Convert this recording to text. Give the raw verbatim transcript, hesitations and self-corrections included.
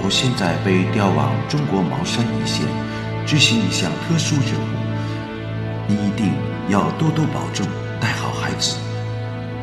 或现在被调往中国茅山一线执行一项特殊任务，你一定要多多保重，带好孩子。